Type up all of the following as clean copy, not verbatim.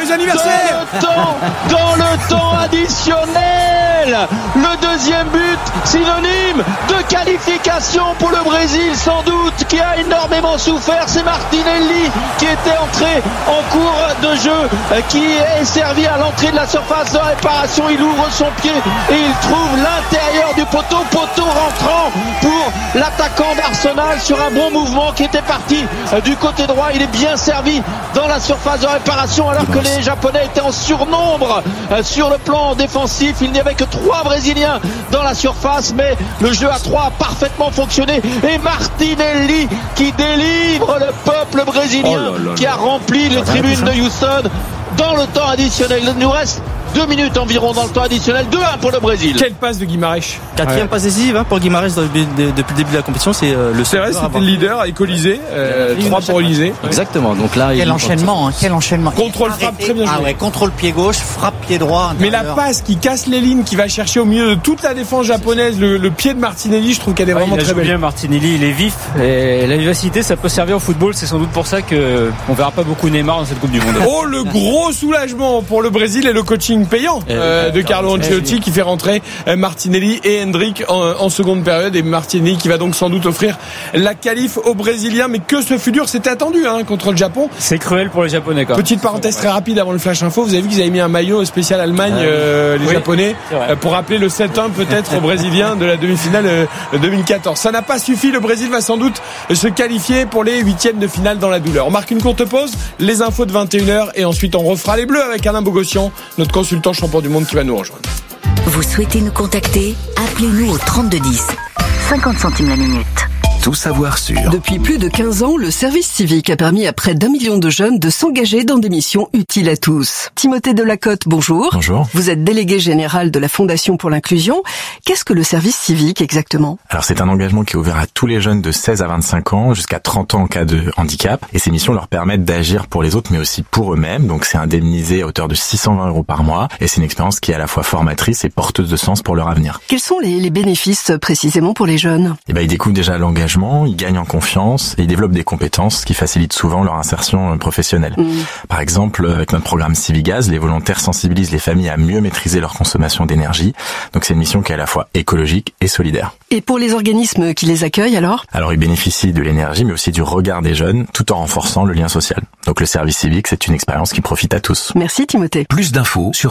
Joyeux anniversaire. Dans le temps additionnel, le deuxième but, synonyme de qualification pour le Brésil, sans doute, qui a énormément souffert. C'est Martinelli qui était entré en cours de jeu, qui est servi à l'entrée de la surface de réparation. Il ouvre son pied et il trouve l'intérieur du poteau rentrant pour l'attaquant d'Arsenal sur un bon mouvement qui était parti du côté droit. Il est bien servi dans la surface de réparation alors que les Japonais étaient en surnombre sur le plan défensif. Il n'y avait que 3 Brésiliens dans la surface, mais le jeu à 3 a parfaitement fonctionné et Martinelli qui délivre le peuple brésilien qui a rempli les tribunes de Houston dans le temps additionnel. Il nous reste 2 minutes environ dans le temps additionnel. 2-1 pour le Brésil. Quelle passe de Guimarães. 4e passe décisive pour Guimarães depuis le début de la compétition. C'est le c'est vrai, c'était le leader avec Olysée. 3 pour Olysée. Exactement. Donc là, quel enchaînement. Contrôle frappe très bien joué. Contrôle pied gauche, frappe pied droit. Mais la passe qui casse les lignes, qui va chercher au milieu de toute la défense japonaise, le pied de Martinelli, je trouve qu'elle est vraiment très belle. Bien Martinelli, il est vif et la vivacité, ça peut servir au football. C'est sans doute pour ça que on verra pas beaucoup Neymar dans cette Coupe du Monde. Oh, le gros soulagement pour le Brésil et le coaching payant de Carlo Ancelotti qui fait rentrer Martinelli et Hendrick en seconde période, et Martinelli qui va donc sans doute offrir la qualif aux Brésiliens. Mais que ce fut dur, c'était attendu contre le Japon. C'est cruel pour les Japonais quoi. Petite parenthèse très rapide avant le flash info, vous avez vu qu'ils avaient mis un maillot spécial Allemagne, les Japonais, pour rappeler le 7-1 peut-être aux Brésiliens de la demi-finale 2014. Ça n'a pas suffi, le Brésil va sans doute se qualifier pour les 8e de finale dans la douleur. On marque une courte pause, les infos de 21h et ensuite on refera les Bleus avec Alain Bogossian, notre consultant champion du monde qui va nous rejoindre. Vous souhaitez nous contacter ? Appelez-nous au 3210. 50 centimes la minute. Tout savoir sur. Depuis plus de 15 ans, le service civique a permis à près d'1 million de jeunes de s'engager dans des missions utiles à tous. Timothée Delacote, bonjour. Bonjour. Vous êtes délégué général de la Fondation pour l'inclusion. Qu'est-ce que le service civique exactement ? Alors c'est un engagement qui est ouvert à tous les jeunes de 16 à 25 ans, jusqu'à 30 ans en cas de handicap. Et ces missions leur permettent d'agir pour les autres, mais aussi pour eux-mêmes. Donc c'est indemnisé à hauteur de 620 € par mois. Et c'est une expérience qui est à la fois formatrice et porteuse de sens pour leur avenir. Quels sont les bénéfices précisément pour les jeunes ? Ils découvrent déjà l'engagement, ils gagnent en confiance et ils développent des compétences qui facilitent souvent leur insertion professionnelle. Par exemple, avec notre programme Civigaz, les volontaires sensibilisent les familles à mieux maîtriser leur consommation d'énergie. Donc c'est une mission qui est à la fois écologique et solidaire. Et pour les organismes qui les accueillent alors ? Alors ils bénéficient de l'énergie mais aussi du regard des jeunes tout en renforçant le lien social. Donc le service civique, c'est une expérience qui profite à tous. Merci Timothée. Plus d'infos sur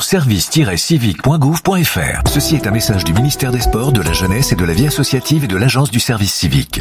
service-civique.gouv.fr. Ceci est un message du ministère des Sports, de la Jeunesse et de la Vie associative et de l'Agence du service civique.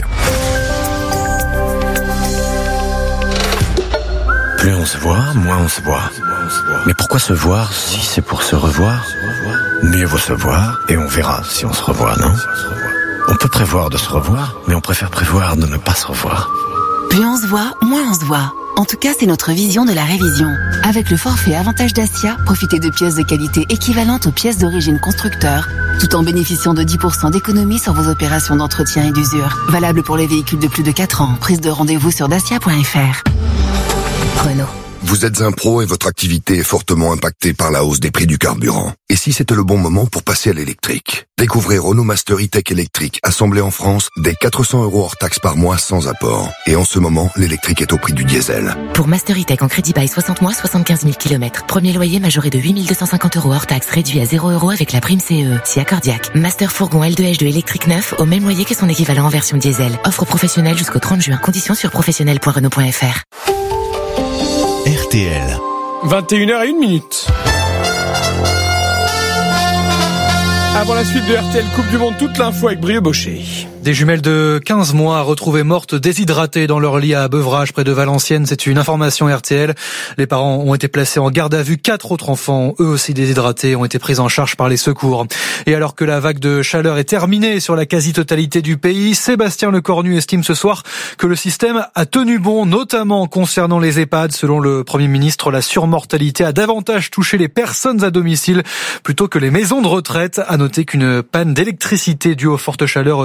Plus on se voit, moins on se voit. Mais pourquoi se voir si c'est pour se revoir ? Mieux vaut se voir et on verra si on se revoit, non ? On peut prévoir de se revoir, mais on préfère prévoir de ne pas se revoir. Plus on se voit, moins on se voit. En tout cas, c'est notre vision de la révision. Avec le forfait Avantage Dacia, profitez de pièces de qualité équivalentes aux pièces d'origine constructeur, tout en bénéficiant de 10% d'économie sur vos opérations d'entretien et d'usure. Valable pour les véhicules de plus de 4 ans. Prise de rendez-vous sur dacia.fr. Renault. Vous êtes un pro et votre activité est fortement impactée par la hausse des prix du carburant. Et si c'était le bon moment pour passer à l'électrique ? Découvrez Renault Master E-Tech électrique, assemblé en France, dès 400 € hors taxe par mois sans apport. Et en ce moment, l'électrique est au prix du diesel. Pour Master E-Tech en crédit bail 60 mois, 75 000 km. Premier loyer majoré de 8 250 € hors taxe, réduit à 0 € avec la prime CE. Si accordiaque. Master fourgon L2H2 électrique neuf, au même loyer que son équivalent en version diesel. Offre professionnelle jusqu'au 30 juin. Conditions sur professionnel.renault.fr. RTL. 21h01. Avant la suite de RTL Coupe du Monde, toute l'info avec Brieux Bochet. Des jumelles de 15 mois retrouvées mortes déshydratées dans leur lit à Beuvrages, près de Valenciennes. C'est une information RTL. Les parents ont été placés en garde à vue. 4 autres enfants, eux aussi déshydratés, ont été pris en charge par les secours. Et alors que la vague de chaleur est terminée sur la quasi-totalité du pays, Sébastien Lecornu estime ce soir que le système a tenu bon, notamment concernant les EHPAD. Selon le Premier ministre, la surmortalité a davantage touché les personnes à domicile plutôt que les maisons de retraite. À noter qu'une panne d'électricité due aux fortes chaleurs touche actuellement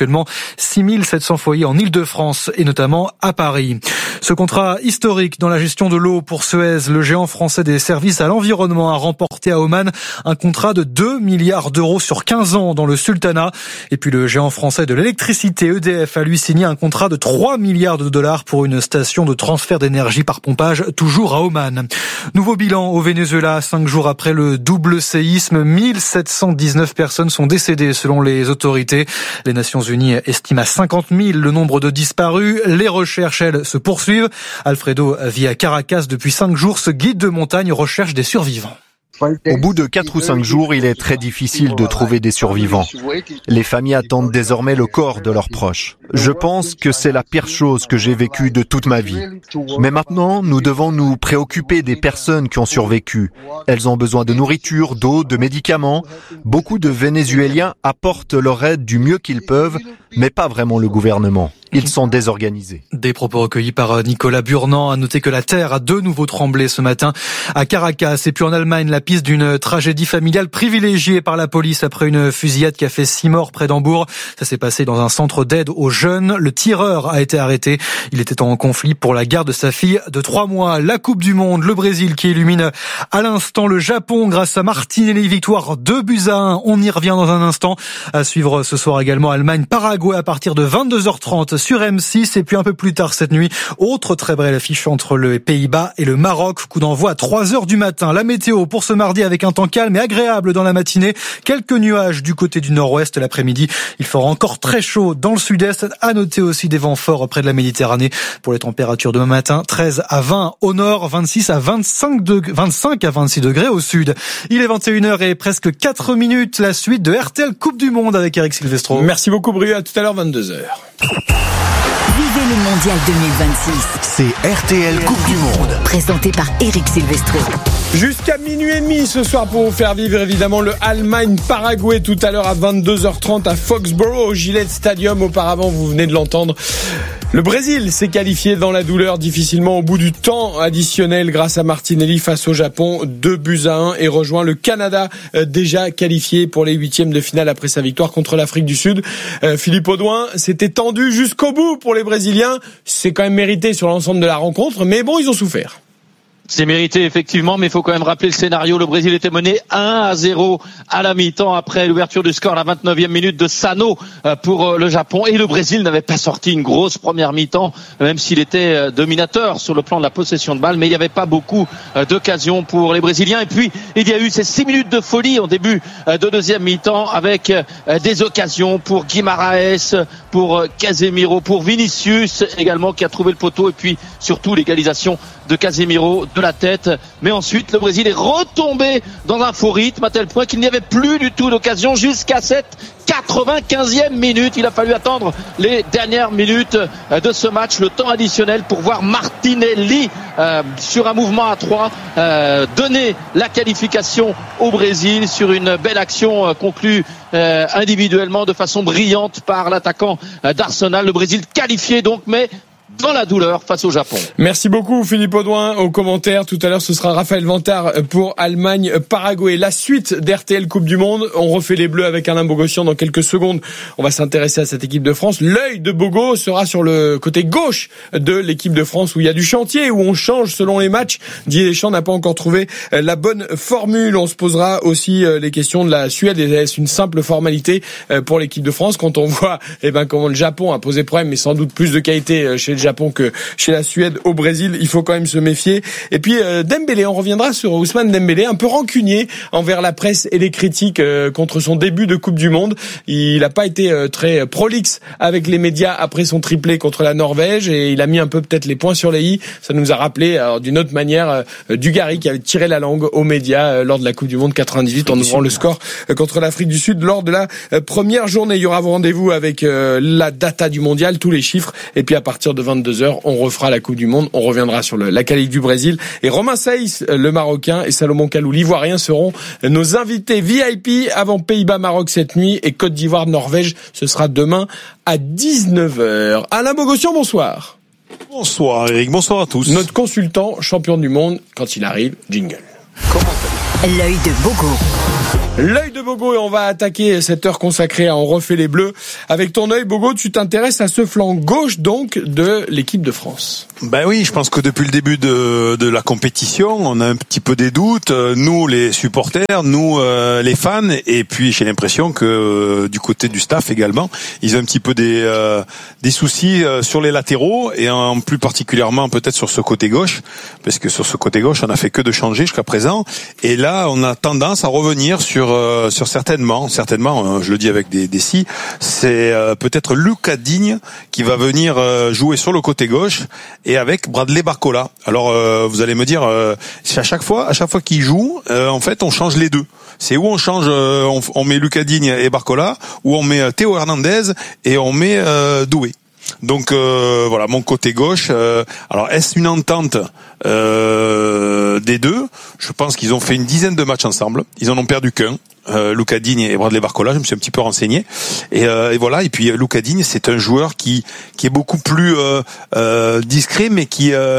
actuellement 6700 foyers en Île-de-France et notamment à Paris. Ce contrat historique dans la gestion de l'eau pour Suez, le géant français des services à l'environnement a remporté à Oman un contrat de 2 milliards d'euros sur 15 ans dans le Sultanat. Et puis le géant français de l'électricité EDF a lui signé un contrat de 3 milliards de dollars pour une station de transfert d'énergie par pompage, toujours à Oman. Nouveau bilan au Venezuela, 5 jours après le double séisme, 1719 personnes sont décédées selon les autorités. Les Nations Unies estiment à 50 000 le nombre de disparus. Les recherches, elles, se poursuivent. Alfredo vit à Caracas depuis 5 jours. Ce guide de montagne recherche des survivants. Au bout de 4 ou 5 jours, il est très difficile de trouver des survivants. Les familles attendent désormais le corps de leurs proches. Je pense que c'est la pire chose que j'ai vécue de toute ma vie. Mais maintenant, nous devons nous préoccuper des personnes qui ont survécu. Elles ont besoin de nourriture, d'eau, de médicaments. Beaucoup de Vénézuéliens apportent leur aide du mieux qu'ils peuvent, mais pas vraiment le gouvernement. Ils sont désorganisés. Des propos recueillis par Nicolas Burnand. À noter que la terre a de nouveau tremblé ce matin à Caracas. Et puis en Allemagne, la piste d'une tragédie familiale privilégiée par la police après une fusillade qui a fait 6 morts près d'Hambourg. Ça s'est passé dans un centre d'aide aux jeunes. Le tireur a été arrêté. Il était en conflit pour la garde de sa fille de 3 mois. La Coupe du Monde, le Brésil qui illumine à l'instant le Japon grâce à Martinelli. Victoire 2-1. On y revient dans un instant. À suivre ce soir également Allemagne-Paraguay à partir de 22h30 sur M6. Et puis un peu plus tard cette nuit, autre très belle affiche entre les Pays-Bas et le Maroc. Coup d'envoi à 3h du matin. La météo pour ce mardi avec un temps calme et agréable dans la matinée. Quelques nuages du côté du nord-ouest l'après-midi. Il fera encore très chaud dans le sud-est. À noter aussi des vents forts près de la Méditerranée. Pour les températures demain matin, 13 à 20 au nord, 25 à 26 degrés au sud. Il est 21h et presque 4 minutes. La suite de RTL Coupe du Monde avec Eric Silvestro. Merci beaucoup Bru, à tout à l'heure 22h. Vivez le Mondial 2026. C'est RTL Coupe du Monde. Présenté par Eric Silvestro. Jusqu'à minuit et demi ce soir pour vous faire vivre évidemment le Allemagne-Paraguay tout à l'heure à 22h30 à Foxborough au Gillette Stadium. Auparavant, vous venez de l'entendre. Le Brésil s'est qualifié dans la douleur difficilement au bout du temps additionnel grâce à Martinelli face au Japon, 2-1 et rejoint le Canada déjà qualifié pour les 8e de finale après sa victoire contre l'Afrique du Sud. Philippe Audouin, c'était tendu jusqu'au bout pour les Brésiliens. C'est quand même mérité sur l'ensemble de la rencontre, mais bon, ils ont souffert. C'est mérité effectivement, mais il faut quand même rappeler le scénario. Le Brésil était mené 1-0 à la mi-temps après l'ouverture du score à la 29e minute de Sano pour le Japon. Et le Brésil n'avait pas sorti une grosse première mi-temps, même s'il était dominateur sur le plan de la possession de balle. Mais il n'y avait pas beaucoup d'occasions pour les Brésiliens. Et puis, il y a eu ces 6 minutes de folie en début de deuxième mi-temps avec des occasions pour Guimaraes, pour Casemiro, pour Vinicius également qui a trouvé le poteau. Et puis, surtout, l'égalisation de Casemiro de la tête, mais ensuite le Brésil est retombé dans un faux rythme à tel point qu'il n'y avait plus du tout d'occasion jusqu'à cette 95e minute. Il a fallu attendre les dernières minutes de ce match, le temps additionnel pour voir Martinelli sur un mouvement à 3 donner la qualification au Brésil sur une belle action conclue individuellement de façon brillante par l'attaquant d'Arsenal. Le Brésil qualifié donc, mais dans la douleur face au Japon. Merci beaucoup Philippe Audouin aux commentaires. Tout à l'heure ce sera Raphaël Vantard pour Allemagne-Paraguay. La suite d'RTL Coupe du Monde. On refait les Bleus avec Alain Bogossian dans quelques secondes. On va s'intéresser à cette équipe de France. L'œil de Bogo sera sur le côté gauche de l'équipe de France où il y a du chantier, où on change selon les matchs. Didier Deschamps n'a pas encore trouvé la bonne formule. On se posera aussi les questions de la Suède. Est-ce une simple formalité pour l'équipe de France quand on voit comment le Japon a posé problème, mais sans doute plus de qualité chez le Japon que chez la Suède au Brésil. Il faut quand même se méfier. Et puis Dembélé, on reviendra sur Ousmane Dembélé, un peu rancunier envers la presse et les critiques contre son début de Coupe du Monde. Il n'a pas été très prolixe avec les médias après son triplé contre la Norvège et il a mis un peu peut-être les points sur les i. Ça nous a rappelé d'une autre manière Dugarry qui avait tiré la langue aux médias lors de la Coupe du Monde 98 en ouvrant le score contre l'Afrique du Sud lors de la première journée. Il y aura rendez-vous avec la data du mondial, tous les chiffres, et puis à partir de 22h, on refera la Coupe du Monde, on reviendra sur la qualif du Brésil. Et Romain Saïs, le Marocain, et Salomon Kalou, l'Ivoirien, seront nos invités VIP avant Pays-Bas-Maroc cette nuit et Côte d'Ivoire-Norvège, ce sera demain à 19h. Alain Bogossian, bonsoir. Bonsoir Eric, bonsoir à tous. Notre consultant champion du monde, quand il arrive, jingle. L'œil de Bogo. L'œil de Bogo, et on va attaquer cette heure consacrée à On refait les bleus. Avec ton œil, Bogo, tu t'intéresses à ce flanc gauche donc de l'équipe de France. Ben oui, je pense que depuis le début de la compétition, on a un petit peu des doutes. Nous, les supporters, nous, les fans, et puis j'ai l'impression que du côté du staff également, ils ont un petit peu des soucis sur les latéraux et en plus particulièrement peut-être sur ce côté gauche, parce que sur ce côté gauche, on a fait que de changer jusqu'à présent. Et là, on a tendance à revenir sur certainement, je le dis avec des si, c'est peut-être Lucas Digne qui va venir jouer sur le côté gauche et avec Bradley Barcola. Alors vous allez me dire, à chaque fois qu'il joue, en fait, on change les deux. C'est où on change, on met Lucas Digne et Barcola, ou on met Théo Hernandez et on met Doué. Donc voilà, mon côté gauche. Alors est-ce une entente des deux? Je pense qu'ils ont fait une dizaine de matchs ensemble. Ils en ont perdu qu'un. Lucas Digne et Bradley Barcola, je me suis un petit peu renseigné et voilà. Et puis Lucas Digne, c'est un joueur qui est beaucoup plus discret, mais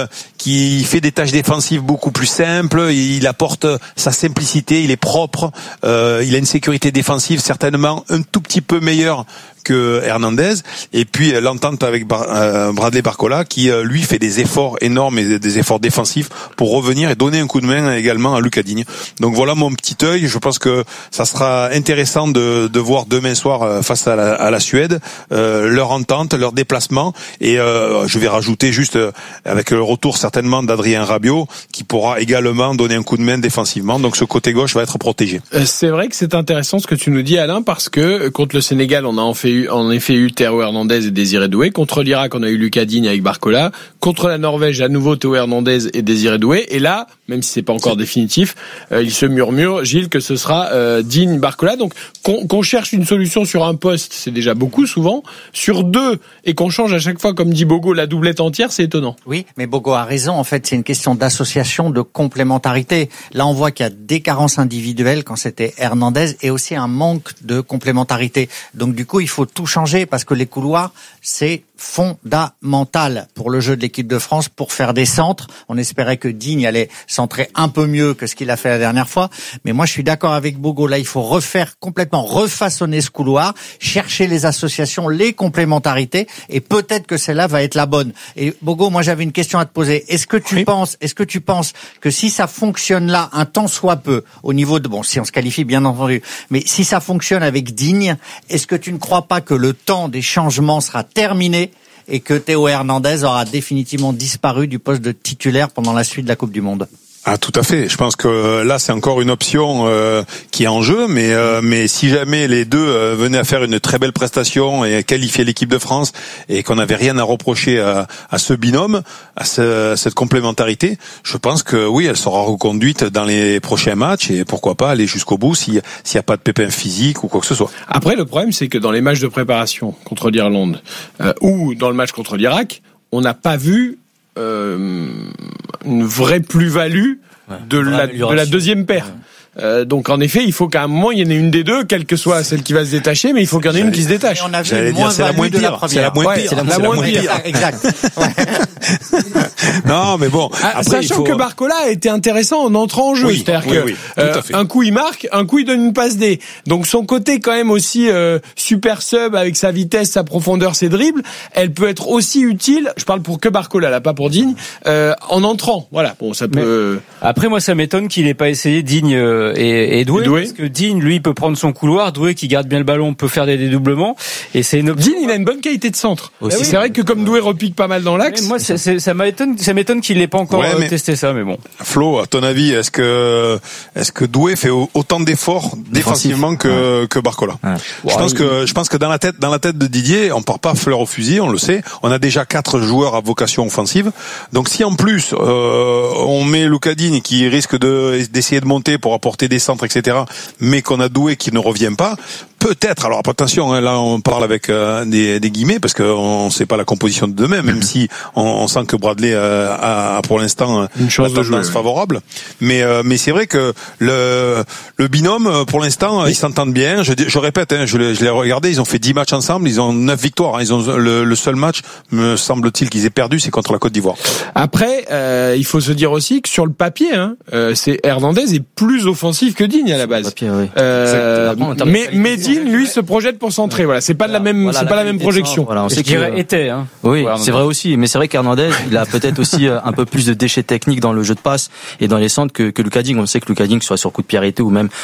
qui fait des tâches défensives beaucoup plus simples. Il apporte sa simplicité, il est propre, il a une sécurité défensive certainement un tout petit peu meilleure que Hernandez. Et puis l'entente avec Bradley Barcola qui lui fait des efforts énormes et des efforts défensifs pour revenir et donner un coup de main également à Lucas Digne. Donc voilà mon petit œil. Je pense que ça sera intéressant de voir demain soir face à la Suède leur entente, leur déplacement. Et je vais rajouter juste avec le retour certainement d'Adrien Rabiot qui pourra également donner un coup de main défensivement. Donc ce côté gauche va être protégé. C'est vrai que c'est intéressant ce que tu nous dis, Alain, parce que contre le Sénégal, on a en effet eu Théo Hernandez et Désiré Doué. Contre l'Irak, on a eu Lucas Digne avec Barcola. Contre la Norvège, à nouveau Théo Hernandez et Désiré Doué. Et là, même si c'est pas encore définitif, il se murmure, Gilles, que ce sera Digne, Barcola. Donc qu'on cherche une solution sur un poste, c'est déjà beaucoup souvent. Sur deux, et qu'on change à chaque fois, comme dit Bogo, la doublette entière, c'est étonnant. Oui, mais Bogo a raison. En fait, c'est une question d'association, de complémentarité. Là, on voit qu'il y a des carences individuelles quand c'était Hernandez et aussi un manque de complémentarité. Donc du coup, il faut tout changer parce que les couloirs, c'est fondamental pour le jeu de l'équipe de France pour faire des centres. On espérait que Digne allait centrer un peu mieux que ce qu'il a fait la dernière fois. Mais moi, je suis d'accord avec Bogo. Là, il faut refaçonner ce couloir, chercher les associations, les complémentarités et peut-être que celle-là va être la bonne. Et Bogo, moi, j'avais une question à te poser. Est-ce que tu penses que si ça fonctionne là, un temps soit peu, au niveau de, si on se qualifie, bien entendu, mais si ça fonctionne avec Digne, est-ce que tu ne crois pas que le temps des changements sera terminé et que Théo Hernandez aura définitivement disparu du poste de titulaire pendant la suite de la Coupe du Monde? Ah, tout à fait. Je pense que là, c'est encore une option qui est en jeu, mais si jamais les deux venaient à faire une très belle prestation et qualifier l'équipe de France et qu'on n'avait rien à reprocher à ce binôme, à cette complémentarité, je pense que oui, elle sera reconduite dans les prochains matchs et pourquoi pas aller jusqu'au bout s'il y a pas de pépin physique ou quoi que ce soit. Après, le problème, c'est que dans les matchs de préparation contre l'Irlande ou dans le match contre l'Irak, on n'a pas vu une vraie plus-value de la deuxième paire. Donc en effet, il faut qu'à un moment il y en ait une des deux, quelle que soit celle qui va se détacher, mais il faut qu'il y en ait une qui se détache. On a vu une moins-value de la première. C'est la moins pire. Exact. Non, mais bon. Après, sachant que Barcola a été intéressant en entrant en jeu, c'est-à-dire que un coup il marque, un coup il donne une passe D. Donc son côté quand même aussi super sub avec sa vitesse, sa profondeur, ses dribbles, elle peut être aussi utile. Je parle pour que Barcola, là, pas pour Digne, en entrant. Voilà. Bon, ça peut. Après, moi, ça m'étonne qu'il ait pas essayé Digne et Doué, parce que Digne, lui, peut prendre son couloir. Doué, qui garde bien le ballon, peut faire des dédoublements. Et c'est une option. Digne, il a une bonne qualité de centre. C'est vrai que comme Doué repique pas mal dans l'axe. Moi, ça m'étonne qu'il n'ait pas encore testé ça, mais bon. Flo, à ton avis, est-ce que Doué fait autant d'efforts défensivement que Barcola? Je pense que dans la tête de Didier, on part pas fleur au fusil, on le sait. On a déjà 4 joueurs à vocation offensive. Donc si en plus on met Lucas Digne qui risque d'essayer de monter pour apporter des centres, etc., mais qu'on a Doué qui ne revient pas, peut-être, alors attention, hein, là on parle avec des guillemets parce qu'on sait pas la composition de demain, même si on sent que Bradley a pour l'instant une chance de jouer favorable. Mais c'est vrai que le binôme, pour l'instant, ils s'entendent bien. Je répète, hein, je l'ai regardé, ils ont fait 10 matchs ensemble, ils ont 9 victoires. Hein, ils ont le seul match, me semble-t-il, qu'ils aient perdu, c'est contre la Côte d'Ivoire. Après, il faut se dire aussi que sur le papier, c'est Hernandez est plus offensif que Digne à la base. Papier, oui. Mais Digne, lui, se projette pour centrer. Voilà, c'est pas la même projection. Voilà, on sait qu'il était. Hein. Oui, c'est vrai aussi. Mais c'est vrai qu'Hernandez, il a peut-être aussi un peu plus de déchets techniques dans le jeu de passe et dans les centres que Lucas Digne. On sait que Lucas Digne, soit sur coup de pied arrêté ou même